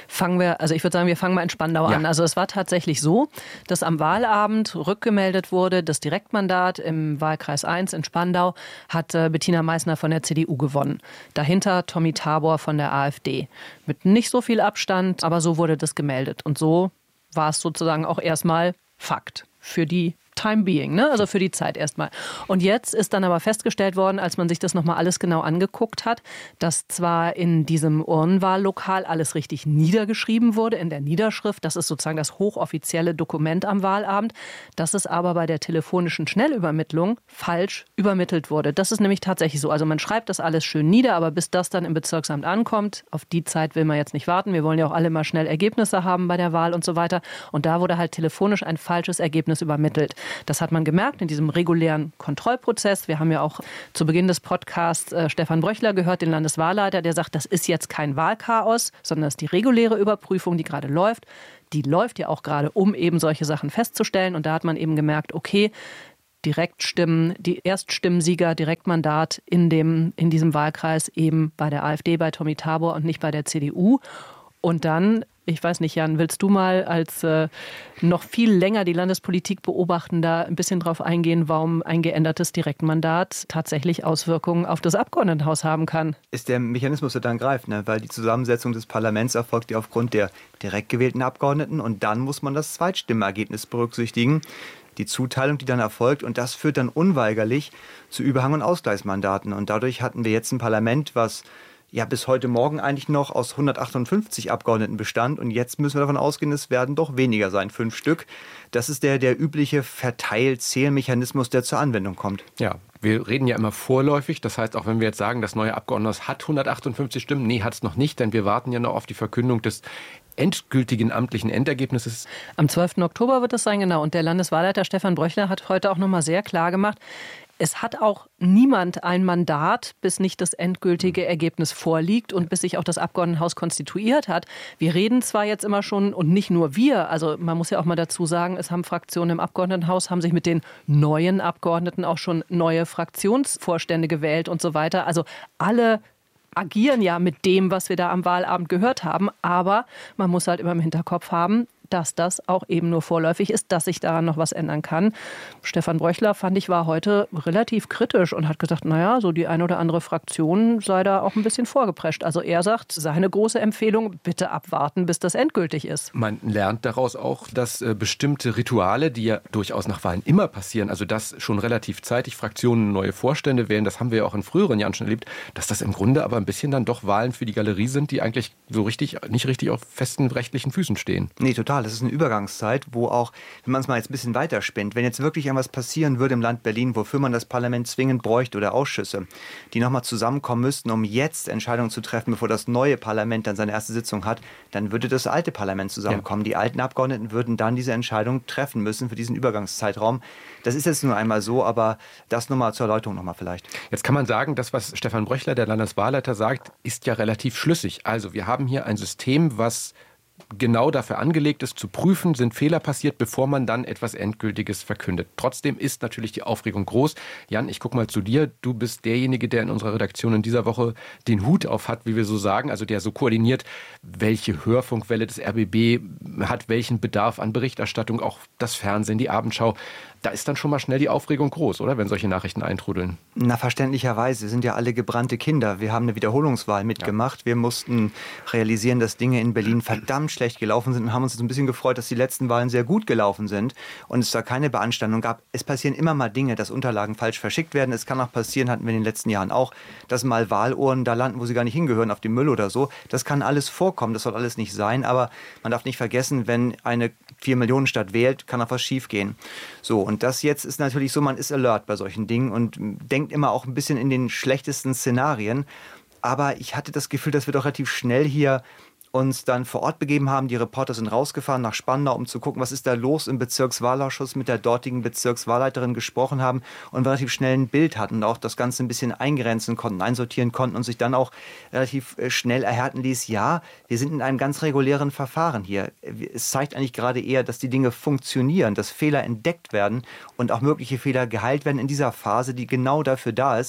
Fangen wir, also ich würde sagen, wir fangen mal in Spandau ja. an. Also es war tatsächlich so, dass am Wahlabend rückgemeldet wurde, das Direktmandat im Wahlkreis eins in Spandau hat äh, Bettina Meißner von der C D U gewonnen. Dahinter Tommy Tabor von der AfD. Mit nicht so viel Abstand, aber so wurde das gemeldet. Und so war es sozusagen auch erstmal Fakt für die Time being, ne? Also für die Zeit erstmal. Und jetzt ist dann aber festgestellt worden, als man sich das nochmal alles genau angeguckt hat, dass zwar in diesem Urnenwahllokal alles richtig niedergeschrieben wurde, in der Niederschrift, das ist sozusagen das hochoffizielle Dokument am Wahlabend, dass es aber bei der telefonischen Schnellübermittlung falsch übermittelt wurde. Das ist nämlich tatsächlich so. Also man schreibt das alles schön nieder, aber bis das dann im Bezirksamt ankommt, auf die Zeit will man jetzt nicht warten. Wir wollen ja auch alle mal schnell Ergebnisse haben bei der Wahl und so weiter. Und da wurde halt telefonisch ein falsches Ergebnis übermittelt. Das hat man gemerkt in diesem regulären Kontrollprozess. Wir haben ja auch zu Beginn des Podcasts äh, Stefan Bröchler gehört, den Landeswahlleiter, der sagt, das ist jetzt kein Wahlchaos, sondern das ist die reguläre Überprüfung, die gerade läuft. Die läuft ja auch gerade, um eben solche Sachen festzustellen. Und da hat man eben gemerkt, okay, Direktstimmen, die Erststimmensieger, Direktmandat in, dem, in diesem Wahlkreis eben bei der AfD, bei Tommy Tabor und nicht bei der C D U. Und dann, ich weiß nicht, Jan, willst du mal als äh, noch viel länger die Landespolitik beobachten, da ein bisschen drauf eingehen, warum ein geändertes Direktmandat tatsächlich Auswirkungen auf das Abgeordnetenhaus haben kann? Ist der Mechanismus, der dann greift, ne? Weil die Zusammensetzung des Parlaments erfolgt ja aufgrund der direkt gewählten Abgeordneten und dann muss man das Zweitstimmenergebnis berücksichtigen. Die Zuteilung, die dann erfolgt, und das führt dann unweigerlich zu Überhang- und Ausgleichsmandaten. Und dadurch hatten wir jetzt ein Parlament, was ja bis heute Morgen eigentlich noch aus hundertachtundfünfzig Abgeordneten bestand. Und jetzt müssen wir davon ausgehen, es werden doch weniger sein, fünf Stück. Das ist der, der übliche Verteil-Zählmechanismus, der zur Anwendung kommt. Ja, wir reden ja immer vorläufig. Das heißt, auch wenn wir jetzt sagen, das neue Abgeordnetenhaus hat hundertachtundfünfzig Stimmen, nee, hat es noch nicht, denn wir warten ja noch auf die Verkündung des endgültigen amtlichen Endergebnisses. Am zwölften Oktober wird das sein, genau. Und der Landeswahlleiter Stefan Bröchler hat heute auch noch mal sehr klar gemacht, es hat auch niemand ein Mandat, bis nicht das endgültige Ergebnis vorliegt und bis sich auch das Abgeordnetenhaus konstituiert hat. Wir reden zwar jetzt immer schon, und nicht nur wir, also man muss ja auch mal dazu sagen, es haben Fraktionen im Abgeordnetenhaus, haben sich mit den neuen Abgeordneten auch schon neue Fraktionsvorstände gewählt und so weiter. Also alle agieren ja mit dem, was wir da am Wahlabend gehört haben. Aber man muss halt immer im Hinterkopf haben, dass das auch eben nur vorläufig ist, dass sich daran noch was ändern kann. Stefan Bröchler, fand ich, war heute relativ kritisch und hat gesagt, naja, so die eine oder andere Fraktion sei da auch ein bisschen vorgeprescht. Also er sagt, seine große Empfehlung, bitte abwarten, bis das endgültig ist. Man lernt daraus auch, dass äh, bestimmte Rituale, die ja durchaus nach Wahlen immer passieren, also dass schon relativ zeitig Fraktionen neue Vorstände wählen, das haben wir ja auch in früheren Jahren schon erlebt, dass das im Grunde aber ein bisschen dann doch Wahlen für die Galerie sind, die eigentlich so richtig, nicht richtig auf festen rechtlichen Füßen stehen. Nee, total. Das ist eine Übergangszeit, wo auch, wenn man es mal jetzt ein bisschen weiterspinnt, wenn jetzt wirklich etwas passieren würde im Land Berlin, wofür man das Parlament zwingend bräuchte oder Ausschüsse, die nochmal zusammenkommen müssten, um jetzt Entscheidungen zu treffen, bevor das neue Parlament dann seine erste Sitzung hat, dann würde das alte Parlament zusammenkommen. Ja. Die alten Abgeordneten würden dann diese Entscheidung treffen müssen für diesen Übergangszeitraum. Das ist jetzt nur einmal so, aber das nochmal zur Erläuterung nochmal vielleicht. Jetzt kann man sagen, das, was Stefan Bröchler, der Landeswahlleiter, sagt, ist ja relativ schlüssig. Also wir haben hier ein System, was genau dafür angelegt ist, zu prüfen, sind Fehler passiert, bevor man dann etwas Endgültiges verkündet. Trotzdem ist natürlich die Aufregung groß. Jan, ich gucke mal zu dir. Du bist derjenige, der in unserer Redaktion in dieser Woche den Hut auf hat, wie wir so sagen, also der so koordiniert, welche Hörfunkwelle des R B B hat, welchen Bedarf an Berichterstattung, auch das Fernsehen, die Abendschau. Da ist dann schon mal schnell die Aufregung groß, oder, wenn solche Nachrichten eintrudeln? Na, verständlicherweise. Wir sind ja alle gebrannte Kinder. Wir haben eine Wiederholungswahl mitgemacht. Ja. Wir mussten realisieren, dass Dinge in Berlin verdammt schlecht gelaufen sind und haben uns jetzt ein bisschen gefreut, dass die letzten Wahlen sehr gut gelaufen sind und es da keine Beanstandung gab. Es passieren immer mal Dinge, dass Unterlagen falsch verschickt werden. Es kann auch passieren, hatten wir in den letzten Jahren auch, dass mal Wahlurnen da landen, wo sie gar nicht hingehören, auf dem Müll oder so. Das kann alles vorkommen, das soll alles nicht sein, aber man darf nicht vergessen, wenn eine vier Millionen Stadt wählt, kann auch was schief gehen. So, und das jetzt ist natürlich so, man ist alert bei solchen Dingen und denkt immer auch ein bisschen in den schlechtesten Szenarien. Aber ich hatte das Gefühl, dass wir doch relativ schnell hier uns dann vor Ort begeben haben. Die Reporter sind rausgefahren nach Spandau, um zu gucken, was ist da los im Bezirkswahlausschuss, mit der dortigen Bezirkswahlleiterin gesprochen haben und relativ schnell ein Bild hatten und auch das Ganze ein bisschen eingrenzen konnten, einsortieren konnten und sich dann auch relativ schnell erhärten ließ, ja, wir sind in einem ganz regulären Verfahren hier. Es zeigt eigentlich gerade eher, dass die Dinge funktionieren, dass Fehler entdeckt werden und auch mögliche Fehler geheilt werden in dieser Phase, die genau dafür da ist.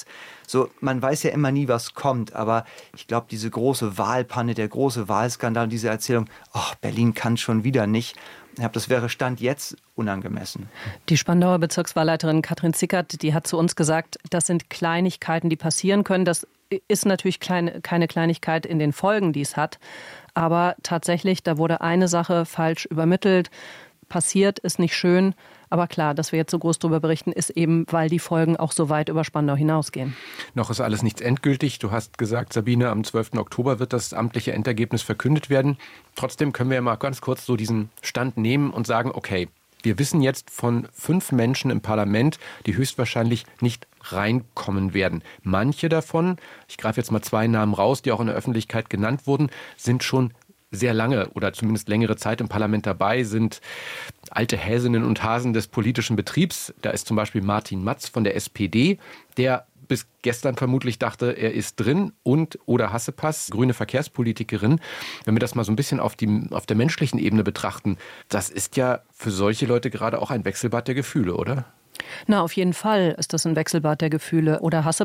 So, man weiß ja immer nie, was kommt, aber ich glaube, diese große Wahlpanne, der große Wahlskandal, diese Erzählung, ach, Berlin kann schon wieder nicht. Ich glaube, das wäre Stand jetzt unangemessen. Die Spandauer Bezirkswahlleiterin Katrin Zickert, die hat zu uns gesagt, das sind Kleinigkeiten, die passieren können. Das ist natürlich klein, keine Kleinigkeit in den Folgen, die es hat. Aber tatsächlich, da wurde eine Sache falsch übermittelt. Passiert, ist nicht schön. Aber klar, dass wir jetzt so groß darüber berichten, ist eben, weil die Folgen auch so weit über Spandau hinausgehen. Noch ist alles nicht endgültig. Du hast gesagt, Sabine, am zwölften Oktober wird das amtliche Endergebnis verkündet werden. Trotzdem können wir ja mal ganz kurz so diesen Stand nehmen und sagen, okay, wir wissen jetzt von fünf Menschen im Parlament, die höchstwahrscheinlich nicht reinkommen werden. Manche davon, ich greife jetzt mal zwei Namen raus, die auch in der Öffentlichkeit genannt wurden, sind schon sehr lange oder zumindest längere Zeit im Parlament dabei, sind alte Häsinnen und Hasen des politischen Betriebs. Da ist zum Beispiel Martin Matz von der S P D, der bis gestern vermutlich dachte, er ist drin, und Oda Hassepass, grüne Verkehrspolitikerin. Wenn wir das mal so ein bisschen auf, die, auf der menschlichen Ebene betrachten, das ist ja für solche Leute gerade auch ein Wechselbad der Gefühle, oder? Na, auf jeden Fall ist das ein Wechselbad der Gefühle. Oda Hassepass